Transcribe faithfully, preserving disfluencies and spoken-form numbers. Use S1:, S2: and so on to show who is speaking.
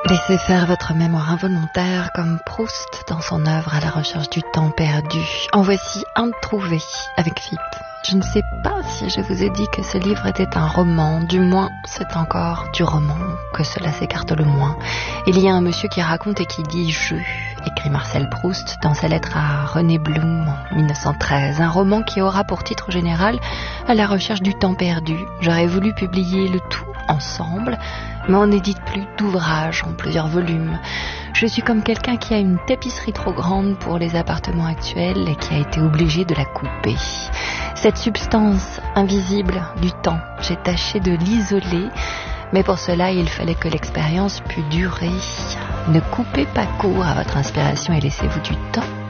S1: Laissez faire votre mémoire involontaire comme Proust dans son œuvre à la recherche du temps perdu. En voici un trouvé avec Philippe. Je ne sais pas si je vous ai dit que ce livre était un roman, du moins c'est encore du roman que cela s'écarte le moins. Il y a un monsieur qui raconte et qui dit « je », écrit Marcel Proust dans sa lettre à René Blum en mille neuf cent treize, un roman qui aura pour titre général « À la recherche du temps perdu ». J'aurais voulu publier le tout ensemble, mais on n'édite plus d'ouvrages en plusieurs volumes. Je suis comme quelqu'un qui a une tapisserie trop grande pour les appartements actuels et qui a été obligé de la couper. Cette substance invisible du temps, j'ai tâché de l'isoler, mais pour cela il fallait que l'expérience pût durer. Ne coupez pas court à votre inspiration et laissez-vous du temps